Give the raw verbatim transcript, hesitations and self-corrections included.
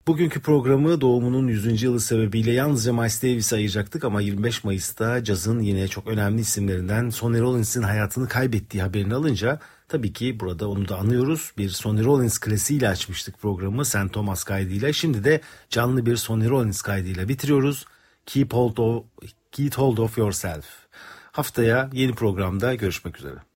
Bugünkü programı doğumunun yüzüncü yılı sebebiyle yalnızca Miles Davis'e ayıracaktık ama yirmi beş Mayıs'ta cazın yine çok önemli isimlerinden Sonny Rollins'in hayatını kaybettiği haberini alınca tabii ki burada onu da anıyoruz. Bir Sonny Rollins klasiğiyle açmıştık programı Saint Thomas kaydıyla. Şimdi de canlı bir Sonny Rollins kaydıyla bitiriyoruz. Keep hold of, keep hold of yourself. Haftaya yeni programda görüşmek üzere.